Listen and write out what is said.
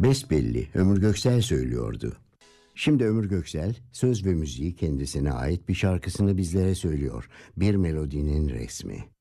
Besbelli Ömür Göksel söylüyordu. Şimdi Ömür Göksel söz ve müziği kendisine ait bir şarkısını bizlere söylüyor. Bir melodinin resmi.